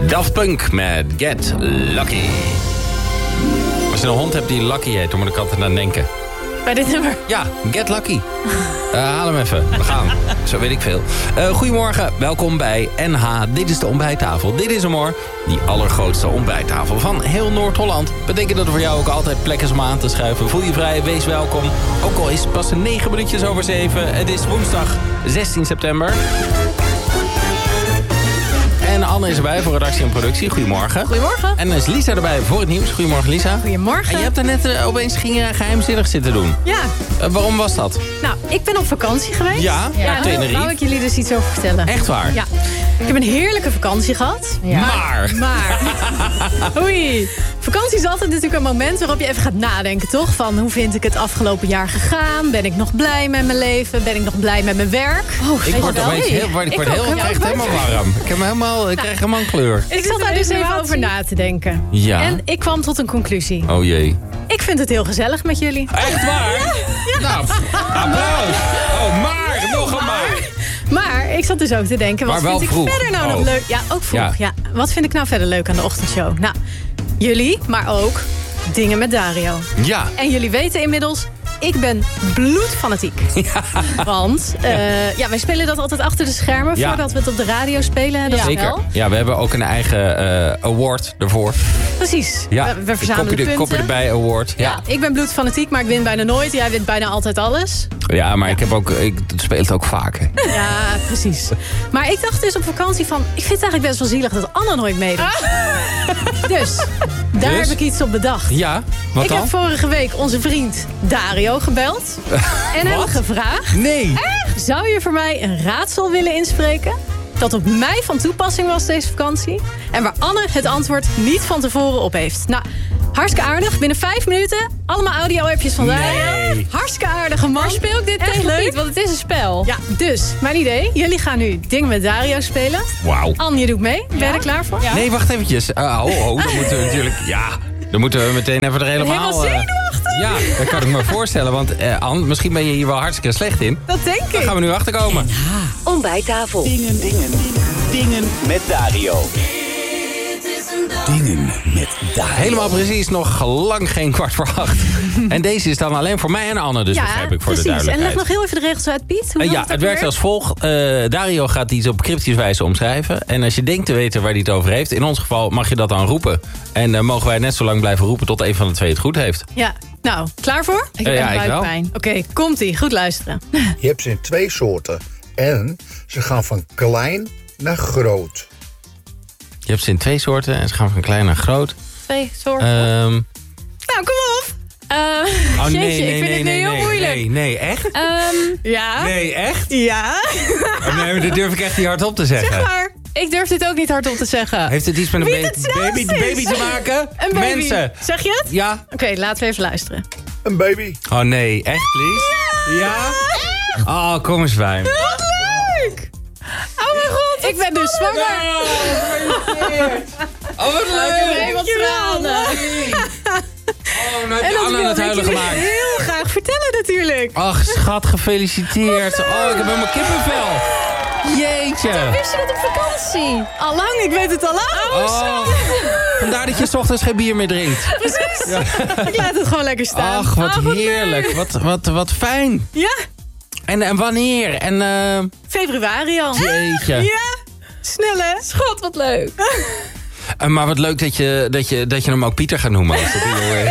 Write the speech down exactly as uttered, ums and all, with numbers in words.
Daft Punk met Get Lucky. Als je een hond hebt die Lucky heet, dan moet ik altijd aan denken. Bij dit nummer? Ja, Get Lucky. Uh, haal hem even. We gaan. Zo weet ik veel. Uh, goedemorgen, welkom bij N H. Dit is de ontbijttafel. Dit is hem hoor. Die allergrootste ontbijttafel van heel Noord-Holland. Betekent dat er voor jou ook altijd plek is om aan te schuiven. Voel je vrij, wees welkom. Ook al is het pas negen minuutjes over zeven. Het is woensdag zestien september. En Anne is erbij voor redactie en productie. Goedemorgen. Goedemorgen. En dan is Lisa erbij voor het nieuws. Goedemorgen Lisa. Goedemorgen. En je hebt er net uh, opeens ging, uh, geheimzinnig zitten doen. Ja. Uh, waarom was dat? Nou, ik ben op vakantie geweest. Ja, ja. ja daar wou ik jullie dus iets over vertellen. Echt waar? Ja. Ik heb een heerlijke vakantie gehad. Ja. Maar. Maar. Oei. Vakantie is altijd natuurlijk een moment waarop je even gaat nadenken, toch? Van hoe vind ik het afgelopen jaar gegaan? Ben ik nog blij met mijn leven? Ben ik nog blij met mijn werk? Oh, ik word opeens heel, ik word ik heel, ook, echt helemaal warm. Ik, heb helemaal, ik nou, krijg helemaal een kleur. Ik zat daar dus even over na te denken. Ja. En ik kwam tot een conclusie. Oh jee. Ik vind het heel gezellig met jullie. Echt waar? Ja. Ja. Nou, applaus. Oh, maar, nog een maar. Maar ik zat dus ook te denken, wat vind ik vroeg. verder nou oh. nog leuk? Ja, ook vroeg. Ja. Ja. Wat vind ik nou verder leuk aan de ochtendshow? Nou, jullie, maar ook Dingen met Dario. Ja. En jullie weten inmiddels, ik ben bloedfanatiek. Ja. Want uh, ja, wij spelen dat altijd achter de schermen, ja, voordat we het op de radio spelen. Dat ja. Zeker. Wel. Ja, we hebben ook een eigen uh, award ervoor. Precies. Ja. We, we verzamelen de, punten. Kopje erbij award. Ja. Ja. Ik ben bloedfanatiek, maar ik win bijna nooit. Jij wint bijna altijd alles. Ja, maar ja. ik heb ook, ik speel het ook vaak. Hè. Ja, precies. Maar ik dacht dus op vakantie van, ik vind het eigenlijk best wel zielig dat Anne nooit meedoet. Ah. Dus, daar dus? heb ik iets op bedacht. Ja, wat ik dan? heb vorige week onze vriend Dario gebeld. En hem gevraagd. Nee. Echt? Zou je voor mij een raadsel willen inspreken? Dat op mij van toepassing was deze vakantie. En waar Anne het antwoord niet van tevoren op heeft. Nou, hartstikke aardig. Binnen vijf minuten allemaal audio-appjes van Dario. Nee. Hartstikke aardige man. Maar speel ik dit tegen leuk? Want het is een spel. Ja, dus mijn idee. Jullie gaan nu Dingen met Dario spelen. Wauw. Anne, je doet mee. Ben je ja? er klaar voor? Ja. Nee, wacht eventjes. Uh, oh, oh, dan moeten we natuurlijk... Ja, dan moeten we meteen even er helemaal... Helemaal zenuwachtig. Ja, dat kan ik me voorstellen. Want uh, Anne, misschien ben je hier wel hartstikke slecht in. Dat denk ik. Dan gaan we nu achterkomen. Ja. Ontbijttafel. Dingen, dingen, dingen met Dario. Dingen met Dario. Helemaal precies, nog lang geen kwart voor acht. En deze is dan alleen voor mij en Anne, dus ja, begrijp ik voor precies. de duidelijkheid. En leg nog heel even de regels uit, Piet. Hoe uh, ja, het, het werkt weer? als volgt. Uh, Dario gaat iets op cryptisch wijze omschrijven. En als je denkt te weten waar hij het over heeft, in ons geval mag je dat dan roepen. En uh, mogen wij net zo lang blijven roepen tot een van de twee het goed heeft. Ja, nou, klaar voor? Ik heb uh, ja, buikpijn. Oké, okay, komt-ie. Goed luisteren. Je hebt ze in twee soorten. En ze gaan van klein naar groot. Je hebt ze in twee soorten en ze gaan van klein naar groot. Twee soorten? Um, nou, kom op! Uh, oh nee, jeetje, nee, ik vind nee, het nee, nu heel nee, moeilijk. Nee, nee, echt? Um, ja. Nee, echt? Ja. Oh, nee, maar dat durf ik echt niet hardop te zeggen. Zeg maar. Ik durf dit ook niet hardop te zeggen. Heeft het iets met een ba baby, baby te maken? Een baby. Mensen. Zeg je het? Ja. Oké, okay, laten we even luisteren. Een baby. Oh nee, echt Lies? Ja? ja? Oh, kom eens bij me. Wat leuk! Oh mijn god, ik ben dus zwanger. No, oh, wat leuk. Wat tranen. Oh, nou heb je Anne aan het huilen gemaakt. Ik wil heel graag vertellen natuurlijk. Ach, schat, gefeliciteerd. Oh, ik heb helemaal kippenvel. Jeetje. Toen wist je dat op vakantie? Allang, ik weet het al lang. Oh, vandaar dat je 's ochtends geen bier meer drinkt. Precies. Ja. Ik laat het gewoon lekker staan. Ach, wat, oh, wat heerlijk. Wat, wat, wat fijn. Ja. En, en wanneer? En, uh... Februari al. Jeetje. Ja. Snel hè? Schat, wat leuk. Uh, maar wat leuk dat je, dat, je, dat je hem ook Pieter gaat noemen. Als dat